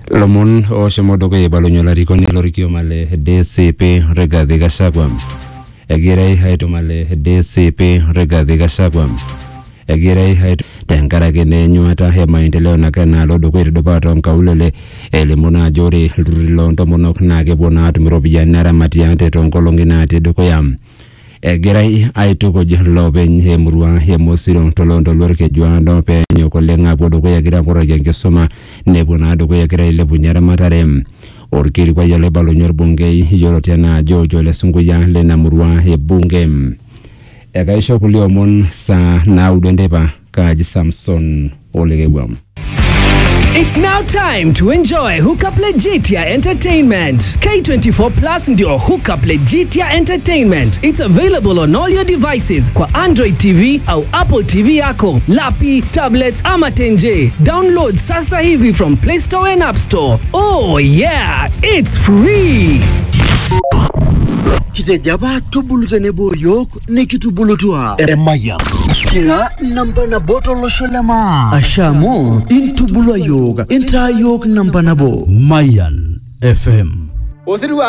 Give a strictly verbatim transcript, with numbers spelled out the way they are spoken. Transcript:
Lomon o Shamodogo Balonyola Riconi Lorikio Male D C P Rega de Gasagwam. Egirei haitumale D C P Rega de Gasagwam. Egirei hait tenkaragene nyuata he maendeleo na kana lodo kwiri dopato nkaulele ele muna jori lonto monok na gebona atumirobiya nara matiante tonkolonginati dokoyam. Egirei aituko loben he murwa he mosiro tolondo lorke juando pe nyoko lenga bodo ko yagira kora genge soma nebona do ko yagira ile bunyara matarem orkiri kwa yale balonyor bunge yolo tena jojo le sunguya le na murwa he bunge egaisho kulio mon sa na udendeba kaji Samson Olegebwam. It's now time to enjoy Hookup Legitia Entertainment. K twenty-four Plus ndio Hookup Legitia Entertainment. It's available on all your devices kwa Android T V au Apple T V yako, lapi, tablets ama tenje. Download sasa hivi from Play Store and App Store. Oh yeah, it's free. Kitejaba tubulutane boyok ne kitubulutua emaya kira namba na botolo sholema ashamo intubulwa yoga inta yok namba na bo Mayan F M.